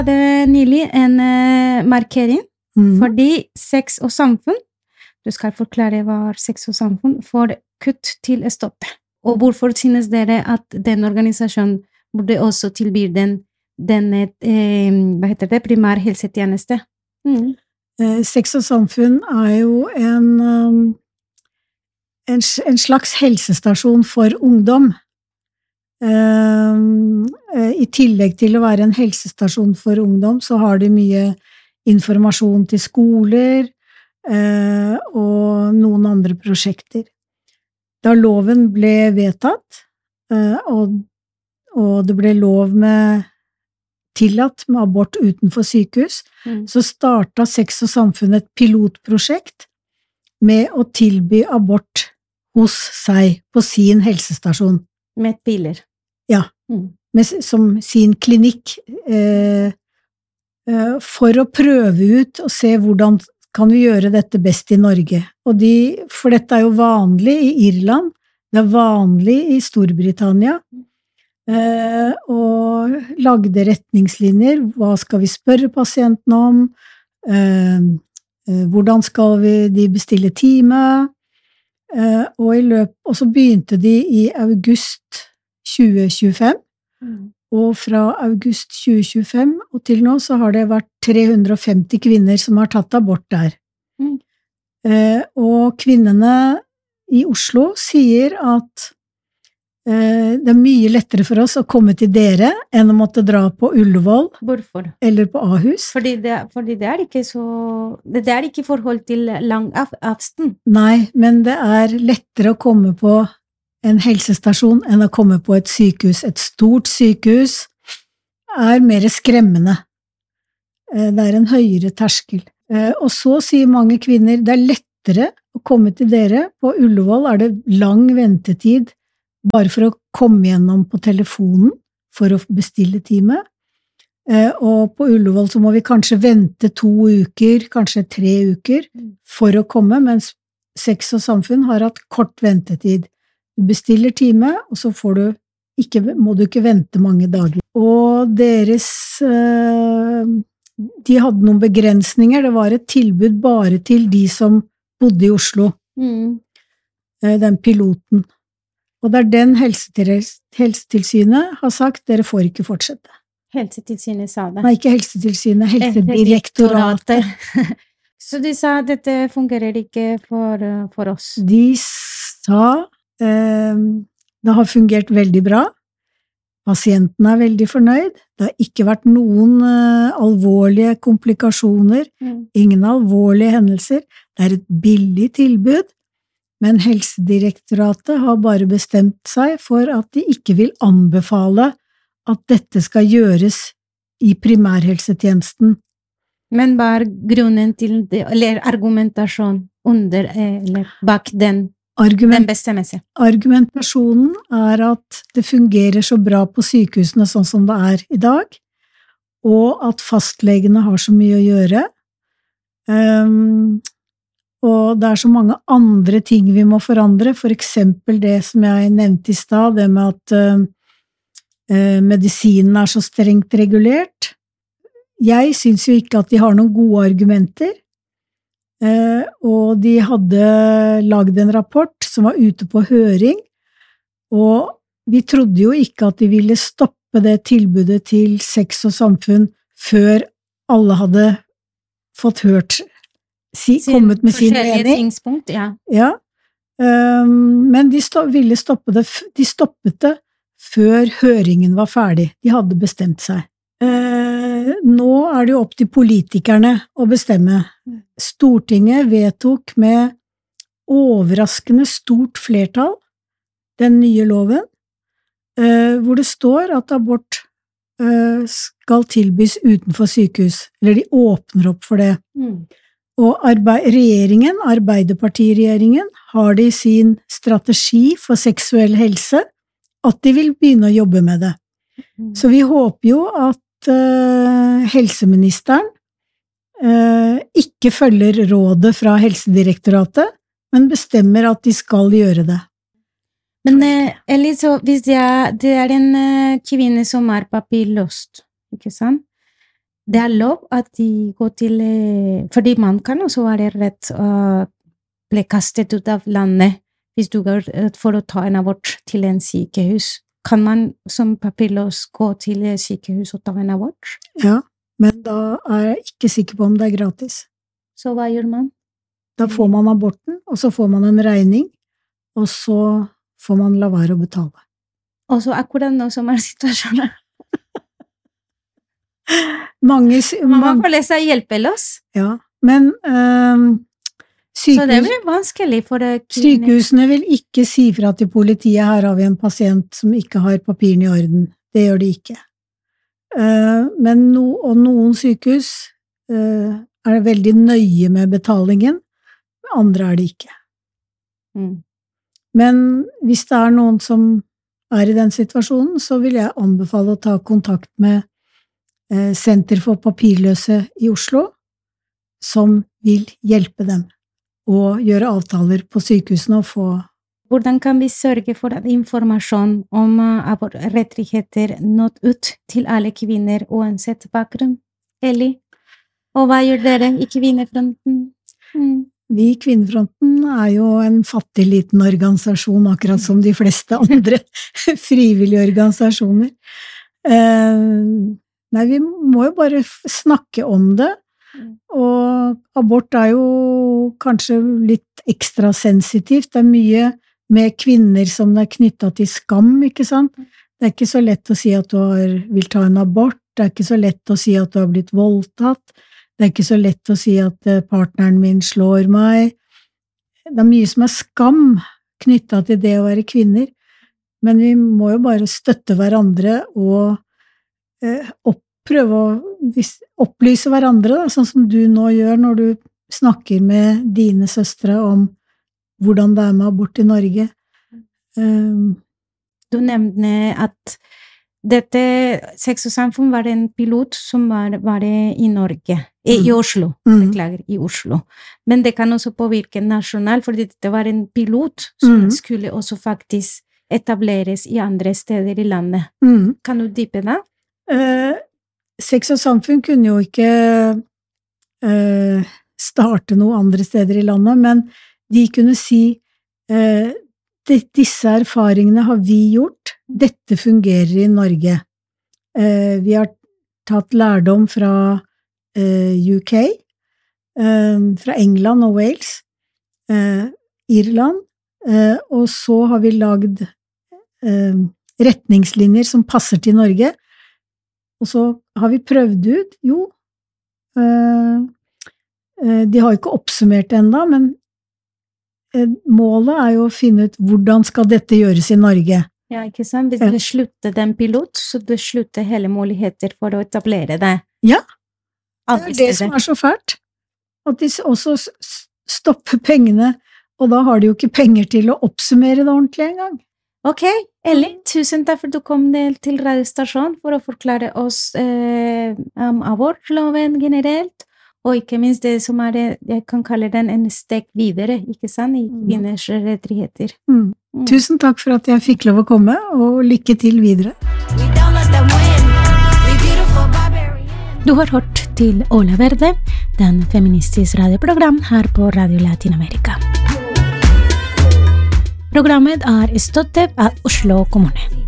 hadde nylig en markering, fordi sex og samfunn, du skal forklare hva sex og samfunn, får kutt til å stoppe. Og hvorfor synes dere at den organisasjonen burde også tilby hva heter det, primærhelsetjeneste? Sex og samfunn jo en slags helsestasjon for ungdom. I tillegg til å være en helsestasjon for ungdom, så har de mye informasjon til skoler og noen andre prosjekter. Da loven ble vedtatt, og det ble lov med tillatt med abort utenfor sykehus, så startet Sex og Samfunn et pilotprosjekt med å tilby abort hos seg på sin helsestasjon. Med piler? Ja, som sin klinikk, for å prøve ut og se hvordan kan vi gjøre dette best i Norge. For dette jo vanlig i Irland, det vanlig i Storbritannia, og lagde retningslinjer, hva skal vi spørre pasienten om, hvordan skal de bestille time, og så begynte de i august 2025, og fra august 2025 og til nå så har det vært 350 kvinner som har tatt abort der. Og kvinnene i Oslo sier at det mye lettere for oss å komme til dere enn å måtte dra på Ullevål. Hvorfor? Eller på Ahus. Fordi det ikke så... Det ikke forhold til lang avstand. Nei, men det lettere å komme på en helsestasjon enn å komme på et sykehus. Et stort sykehus mer skremmende. Det en høyere terskel. Og så sier mange kvinner, det lettere å komme til dere. På Ullevål det lang ventetid bare for å komme gjennom på telefonen for å bestille time. Og på Ullevål så må vi kanskje vente 2 uker, kanskje 3 uker for å komme, mens Sex og Samfunn har hatt kort ventetid. Du bestiller time, og så må du ikke vente mange dager. Og de hadde noen begrensninger, det var et tilbud bare til de som bodde i Oslo. Den piloten. Og det den Helsetilsynet har sagt, dere får ikke fortsette. Helsetilsynet sa det? Nei, ikke Helsetilsynet, Helsedirektoratet. Så de sa at dette fungerer ikke for oss? De sa det har fungert veldig bra. Pasienten veldig fornøyd. Det har ikke vært noen alvorlige komplikasjoner, ingen alvorlige hendelser. Det et billig tilbud, men Helsedirektoratet har bare bestemt seg for at de ikke vil anbefale at dette skal gjøres i primærhelsetjenesten. Men hva grunnen til det, eller argumentasjon eller bak den bestemmelse? Argumentasjonen at det fungerer så bra på sykehusene sånn som det i dag, og at fastlegene har så mye å gjøre, og det så mange andre ting vi må forandre, for eksempel det som jeg nevnte i sted, det med at medisinen så strengt regulert. Jeg synes jo ikke at de har noen gode argumenter, og de hadde laget en rapport som var ute på høring, og vi trodde jo ikke at de ville stoppe det tilbudet til Sex og Samfunn før alle hadde fått hørt kommet med sin mening. Ja. Men de ville stoppe det, de stoppet det før høringen var ferdig. De hadde bestemt seg. Nå det jo opp til politikerne å bestemme. Stortinget vedtok med overraskende stort flertall den nye loven, hvor det står at abort skal tilbys utenfor sykehus, eller de åpner opp for det. Og Arbeiderpartiregjeringen har de sin strategi for seksuell helse, at de vil begynne å jobbe med det. Så vi håper jo at helseministeren ikke følger rådet fra Helsedirektoratet, men bestemmer at de skal gjøre det. Men Elise, hvis det en kvinne som papirløst, ikke sant? det lov at de går til fordi man kan også være redd bli kastet ut av landet hvis du går for å ta en abort til en sykehus. Kan man som papirløs gå til sykehus og ta en abort? Ja, men da jeg ikke sikker på om det gratis. Så hva gjør man? Da får man aborten, og så får man en regning, og så får man la være å betale. Og så akkurat nå som situasjonen. Man får lese hjelpeløs. Ja, men så det blir vanskelig for sykehusene vil ikke si fra til politiet, her har vi en pasient som ikke har papirene i orden. Det gjør de ikke. Men noen sykehus er veldig nøye med betalingen, andre er det ikke. Men hvis det er noen som er i den situasjonen, så vil jeg anbefale å ta kontakt med Senter for papirløse i Oslo, som vil hjelpe dem og gjøre avtaler på sykehusene og få. Hvordan kan vi sørge for at informasjon om abortrettigheter nått ut til alle kvinner uansett bakgrunn? Eli, og hva gjør dere i Kvinnefronten? Vi i Kvinnefronten er jo en fattig liten organisasjon, akkurat som de fleste andre frivillige organisasjoner. Nei, vi må jo bare snakke om det, og abort er jo kanskje litt ekstra sensitivt. Det er mye med kvinner som er knyttet til skam, ikke sant? Det er ikke så lett å si at du vil ta en abort, det er ikke så lett å si at du har blitt voldtatt, det er ikke så lett å si at partneren min slår meg. Det er mye som er skam knyttet til det å være kvinner, men vi må jo bare støtte hverandre og prøve å opplyse hverandre, da, sånn som du nå gjør når du snakker med dine søstre om hvordan det er med abort i Norge. Du nevnte at dette Sex og Samfunn var en pilot som var i Norge, i Oslo, beklager, i Oslo. Men det kan også påvirke nasjonalt, fordi dette var en pilot som skulle også faktisk etableres i andre steder i landet. Kan du dype det? Sex og Samfunn kunne jo ikke starte noe andre steder i landet, men de kunne si disse erfaringene har vi gjort, dette fungerer i Norge. Vi har tatt lærdom fra UK, fra England og Wales, Irland, og så har vi lagd retningslinjer som passer til Norge, og så har vi prøvd ut, de har ikke oppsummert det enda, men målet er jo å finne ut hvordan skal dette gjøres i Norge. Ja, ikke sant? Hvis du slutter den pilot, så du slutter hele muligheter for å etablere det. Ja, det er det som er så fælt. At de også stopper pengene, og da har de jo ikke penger til å oppsummere det ordentlig engang. Ok, Eli, tusen takk for at du kom til radiostasjonen for å forklare oss om abortloven generelt, og ikke minst det som jeg kan kalle den en steg videre, ikke sant, i kvinners rettigheter. Tusen takk for at jeg fikk lov å komme, og lykke til videre. Du har hørt til Ola Verde, den feministiske radioprogram her på Radio Latinamerika. Programmet støttet av Oslo kommune.